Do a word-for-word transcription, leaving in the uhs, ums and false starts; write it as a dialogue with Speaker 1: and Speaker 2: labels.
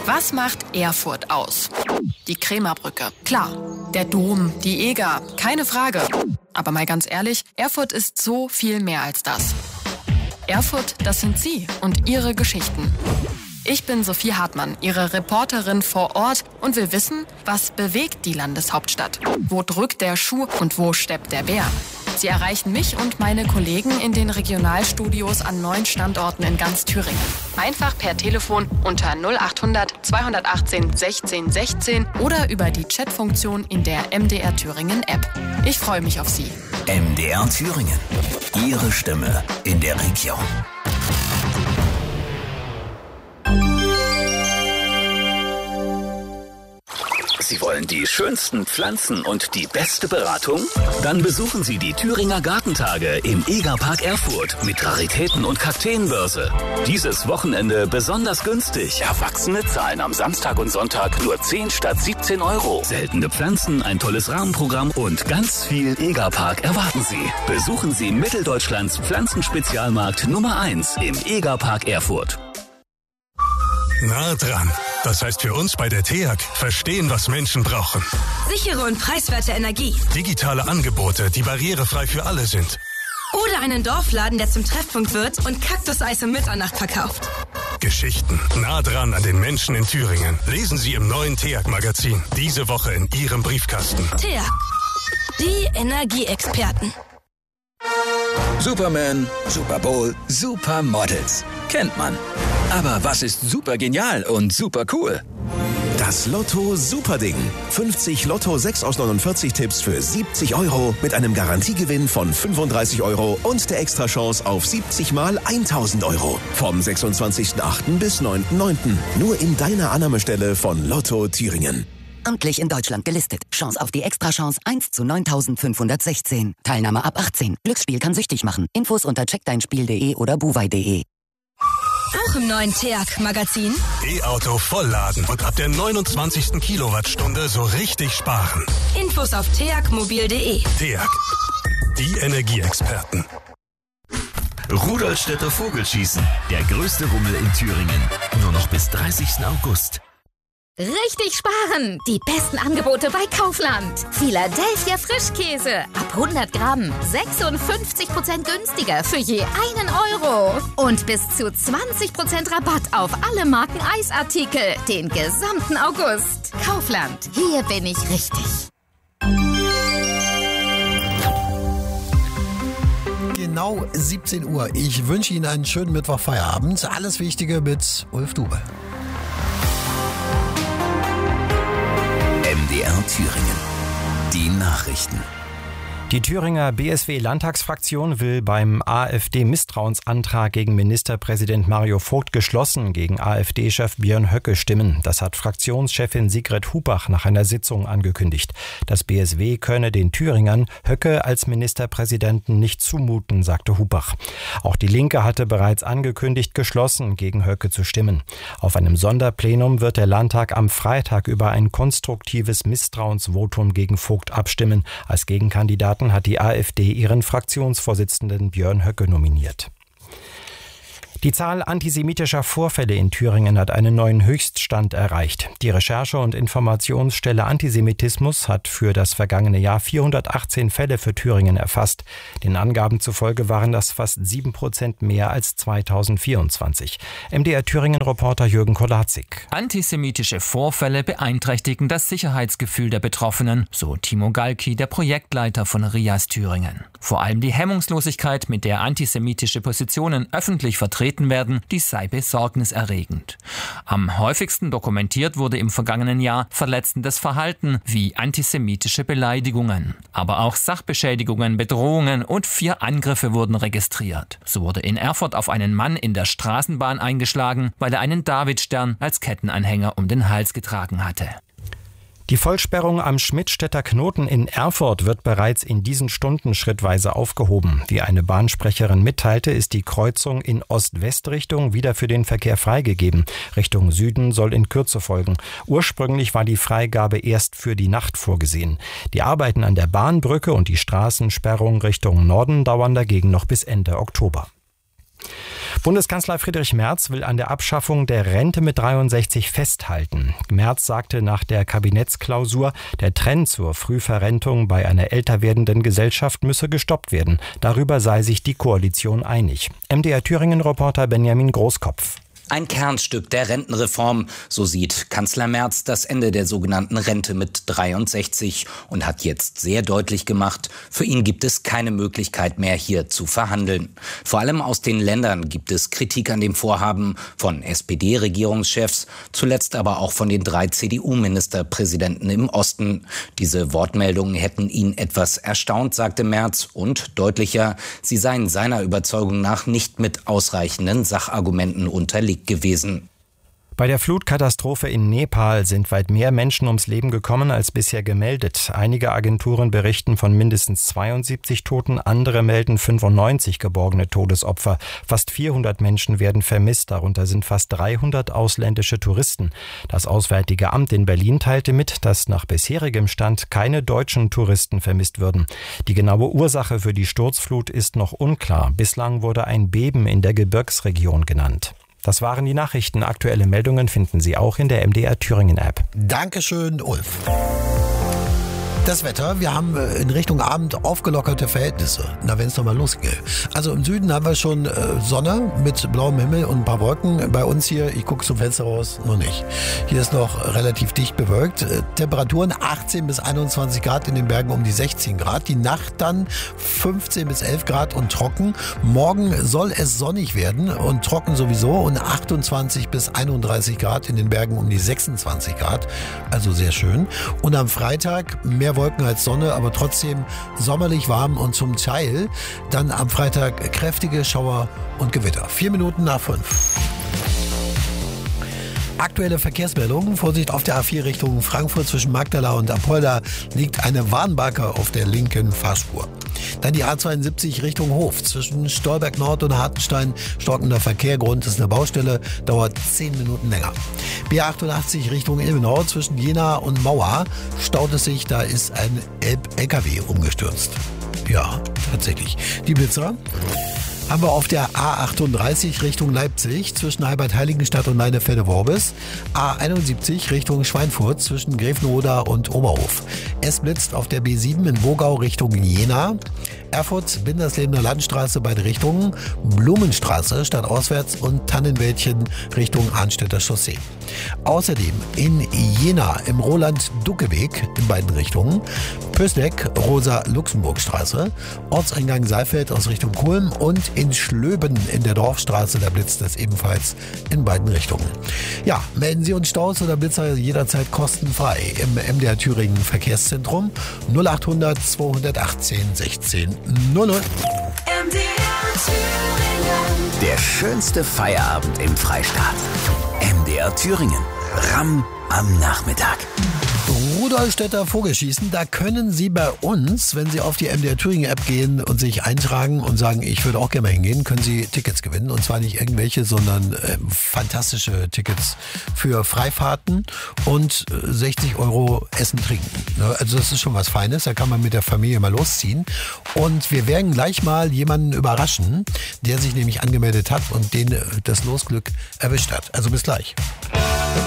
Speaker 1: Was macht Erfurt aus? Die Krämerbrücke. Klar. Der Dom, die Eger. Keine Frage. Aber mal ganz ehrlich, Erfurt ist so viel mehr als das. Erfurt, das sind Sie und Ihre Geschichten. Ich bin Sophie Hartmann, Ihre Reporterin vor Ort und will wissen, was bewegt die Landeshauptstadt? Wo drückt der Schuh und wo steppt der Bär? Sie erreichen mich und meine Kollegen in den Regionalstudios an neun Standorten in ganz Thüringen. Einfach per Telefon unter null acht hundert zweihundertachtzehn sechzehn sechzehn oder über die Chatfunktion in der M D R Thüringen App. Ich freue mich auf Sie.
Speaker 2: M D R Thüringen. Ihre Stimme in der Region. Sie wollen die schönsten Pflanzen und die beste Beratung? Dann besuchen Sie die Thüringer Gartentage im Egerpark Erfurt mit Raritäten und Kakteenbörse. Dieses Wochenende besonders günstig. Erwachsene zahlen am Samstag und Sonntag nur zehn statt siebzehn Euro. Seltene Pflanzen, ein tolles Rahmenprogramm und ganz viel Egerpark erwarten Sie. Besuchen Sie Mitteldeutschlands Pflanzenspezialmarkt Nummer eins im Egerpark Erfurt.
Speaker 3: Nah dran. Das heißt für uns bei der T E A G, verstehen, was Menschen brauchen.
Speaker 4: Sichere und preiswerte Energie.
Speaker 3: Digitale Angebote, die barrierefrei für alle sind.
Speaker 4: Oder einen Dorfladen, der zum Treffpunkt wird und Kaktuseis um Mitternacht verkauft.
Speaker 3: Geschichten nah dran an den Menschen in Thüringen. Lesen Sie im neuen T E A G-Magazin. Diese Woche in Ihrem Briefkasten.
Speaker 4: T E A G. Die Energieexperten.
Speaker 2: Superman, Super Bowl, Supermodels. Kennt man. Aber was ist super genial und super cool?
Speaker 5: Das Lotto Superding. fünfzig Lotto sechs aus neunundvierzig Tipps für siebzig Euro mit einem Garantiegewinn von fünfunddreißig Euro und der Extrachance auf siebzig mal tausend Euro. Vom sechsundzwanzigsten achten bis neunten neunten Nur in deiner Annahmestelle von Lotto Thüringen.
Speaker 6: Amtlich in Deutschland gelistet. Chance auf die Extrachance eins zu neuntausendfünfhundertsechzehn. Teilnahme ab achtzehn. Glücksspiel kann süchtig machen. Infos unter check dein spiel punkt de oder buwei punkt de.
Speaker 4: Auch im neuen T E A G-Magazin.
Speaker 3: E-Auto vollladen und ab der neunundzwanzigsten Kilowattstunde so richtig sparen.
Speaker 4: Infos auf t e a g mobil punkt de.
Speaker 3: T E A G. Die Energieexperten.
Speaker 7: Rudolstädter Vogelschießen. Der größte Rummel in Thüringen. Nur noch bis dreißigsten August.
Speaker 8: Richtig sparen! Die besten Angebote bei Kaufland. Philadelphia Frischkäse. Ab hundert Gramm. sechsundfünfzig Prozent günstiger für je einen Euro. Und bis zu zwanzig Prozent Rabatt auf alle Marken Eisartikel. Den gesamten August. Kaufland. Hier bin ich richtig.
Speaker 9: Genau siebzehn Uhr. Ich wünsche Ihnen einen schönen Mittwochfeierabend. Alles Wichtige mit Ulf Dube.
Speaker 2: M D R Thüringen. Die Nachrichten.
Speaker 10: Die Thüringer B S W-Landtagsfraktion will beim AfD-Misstrauensantrag gegen Ministerpräsident Mario Vogt geschlossen gegen AfD-Chef Björn Höcke stimmen. Das hat Fraktionschefin Sigrid Hubach nach einer Sitzung angekündigt. Das B S W könne den Thüringern Höcke als Ministerpräsidenten nicht zumuten, sagte Hubach. Auch die Linke hatte bereits angekündigt, geschlossen gegen Höcke zu stimmen. Auf einem Sonderplenum wird der Landtag am Freitag über ein konstruktives Misstrauensvotum gegen Vogt abstimmen. Als Gegenkandidat hat die AfD ihren Fraktionsvorsitzenden Björn Höcke nominiert. Die Zahl antisemitischer Vorfälle in Thüringen hat einen neuen Höchststand erreicht. Die Recherche- und Informationsstelle Antisemitismus hat für das vergangene Jahr vierhundertachtzehn Fälle für Thüringen erfasst. Den Angaben zufolge waren das fast sieben Prozent mehr als zweitausendvierundzwanzig. M D R Thüringen-Reporter Jürgen Kolatzik.
Speaker 11: Antisemitische Vorfälle beeinträchtigen das Sicherheitsgefühl der Betroffenen, so Timo Galki, der Projektleiter von R I A S Thüringen. Vor allem die Hemmungslosigkeit, mit der antisemitische Positionen öffentlich vertreten werden, die sei besorgniserregend. Am häufigsten dokumentiert wurde im vergangenen Jahr verletzendes Verhalten wie antisemitische Beleidigungen. Aber auch Sachbeschädigungen, Bedrohungen und vier Angriffe wurden registriert. So wurde in Erfurt auf einen Mann in der Straßenbahn eingeschlagen, weil er einen Davidstern als Kettenanhänger um den Hals getragen hatte.
Speaker 10: Die Vollsperrung am Schmidtstädter Knoten in Erfurt wird bereits in diesen Stunden schrittweise aufgehoben. Wie eine Bahnsprecherin mitteilte, ist die Kreuzung in Ost-West-Richtung wieder für den Verkehr freigegeben. Richtung Süden soll in Kürze folgen. Ursprünglich war die Freigabe erst für die Nacht vorgesehen. Die Arbeiten an der Bahnbrücke und die Straßensperrung Richtung Norden dauern dagegen noch bis Ende Oktober. Bundeskanzler Friedrich Merz will an der Abschaffung der Rente mit dreiundsechzig festhalten. Merz sagte nach der Kabinettsklausur, der Trend zur Frühverrentung bei einer älter werdenden Gesellschaft müsse gestoppt werden. Darüber sei sich die Koalition einig. M D R Thüringen-Reporter Benjamin Großkopf.
Speaker 12: Ein Kernstück der Rentenreform, so sieht Kanzler Merz das Ende der sogenannten Rente mit dreiundsechzig und hat jetzt sehr deutlich gemacht, für ihn gibt es keine Möglichkeit mehr, hier zu verhandeln. Vor allem aus den Ländern gibt es Kritik an dem Vorhaben von S P D-Regierungschefs, zuletzt aber auch von den drei C D U-Ministerpräsidenten im Osten. Diese Wortmeldungen hätten ihn etwas erstaunt, sagte Merz, und deutlicher, sie seien seiner Überzeugung nach nicht mit ausreichenden Sachargumenten unterlegt gewesen.
Speaker 10: Bei der Flutkatastrophe in Nepal sind weit mehr Menschen ums Leben gekommen als bisher gemeldet. Einige Agenturen berichten von mindestens zweiundsiebzig Toten, andere melden fünfundneunzig geborgene Todesopfer. Fast vierhundert Menschen werden vermisst, darunter sind fast dreihundert ausländische Touristen. Das Auswärtige Amt in Berlin teilte mit, dass nach bisherigem Stand keine deutschen Touristen vermisst würden. Die genaue Ursache für die Sturzflut ist noch unklar. Bislang wurde ein Beben in der Gebirgsregion genannt. Das waren die Nachrichten. Aktuelle Meldungen finden Sie auch in der M D R Thüringen App.
Speaker 9: Dankeschön, Ulf. Das Wetter, wir haben in Richtung Abend aufgelockerte Verhältnisse. Na, wenn es nochmal losgeht. Also im Süden haben wir schon äh, Sonne mit blauem Himmel und ein paar Wolken. Bei uns hier, ich gucke zum Fenster raus, noch nicht. Hier ist noch relativ dicht bewölkt. Äh, Temperaturen achtzehn bis einundzwanzig Grad, in den Bergen um die sechzehn Grad. Die Nacht dann fünfzehn bis elf Grad und trocken. Morgen soll es sonnig werden und trocken sowieso und achtundzwanzig bis einunddreißig Grad, in den Bergen um die sechsundzwanzig Grad. Also sehr schön. Und am Freitag mehr Wolken als Sonne, aber trotzdem sommerlich warm und zum Teil dann am Freitag kräftige Schauer und Gewitter. Vier Minuten nach fünf. Aktuelle Verkehrsmeldungen. Vorsicht auf der A vier Richtung Frankfurt zwischen Magdala und Apolda liegt eine Warnbarke auf der linken Fahrspur. Dann die A zweiundsiebzig Richtung Hof. Zwischen Stolberg Nord und Hartenstein stockender Verkehr. Grund ist eine Baustelle, dauert zehn Minuten länger. B achtundachtzig Richtung Ilmenau zwischen Jena und Mauer staut es sich. Da ist ein L K W umgestürzt. Ja, tatsächlich. Die Blitzer haben wir auf der A achtunddreißig Richtung Leipzig zwischen Albert-Heiligenstadt und Leinefelde-Worbis. A einundsiebzig Richtung Schweinfurt zwischen Grevenroda und Oberhof. Es blitzt auf der B sieben in Wogau Richtung Jena. Erfurt, Binderslebener Landstraße beide Richtungen. Blumenstraße stadtauswärts und Tannenwäldchen Richtung Arnstädter Chaussee. Außerdem in Jena im Roland-Ducke-Weg in beiden Richtungen. Pößneck, Rosa-Luxemburg-Straße. Ortseingang Saalfeld aus Richtung Kulm und in Schlöben in der Dorfstraße, da blitzt es ebenfalls in beiden Richtungen. Ja, melden Sie uns Staus oder Blitzer jederzeit kostenfrei im M D R Thüringen Verkehrszentrum null achthundert zweihundertachtzehn sechzehn null null.
Speaker 2: M D R Thüringen. Der schönste Feierabend im Freistaat. M D R Thüringen. Ramm am Nachmittag.
Speaker 9: Rudolstädter Vogelschießen, da können Sie bei uns, wenn Sie auf die M D R Thüringen App gehen und sich eintragen und sagen, ich würde auch gerne mal hingehen, können Sie Tickets gewinnen. Und zwar nicht irgendwelche, sondern äh, fantastische Tickets für Freifahrten und äh, sechzig Euro Essen, Trinken. Also das ist schon was Feines, da kann man mit der Familie mal losziehen. Und wir werden gleich mal jemanden überraschen, der sich nämlich angemeldet hat und den äh, das Losglück erwischt hat. Also bis gleich.